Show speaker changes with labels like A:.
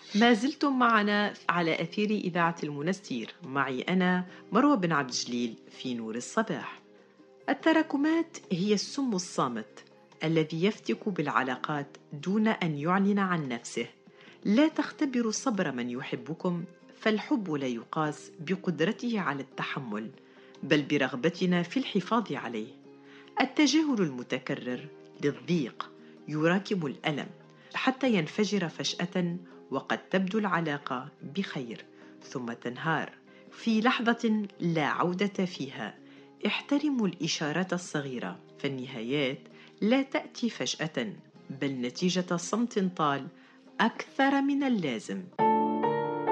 A: ما زلتم معنا على أثير إذاعة المنستير، معي أنا مروى بن عبد الجليل في نور الصباح. التراكمات هي السم الصامت الذي يفتك بالعلاقات دون أن يعلن عن نفسه. لا تختبروا صبر من يحبكم، فالحب لا يقاس بقدرته على التحمل، بل برغبتنا في الحفاظ عليه. التجاهل المتكرر للضيق يراكم الألم حتى ينفجر فجأة، وقد تبدو العلاقة بخير ثم تنهار في لحظة لا عودة فيها. احترموا الإشارات الصغيرة، فالنهايات لا تأتي فجأة، بل نتيجة صمت طال أكثر من اللازم.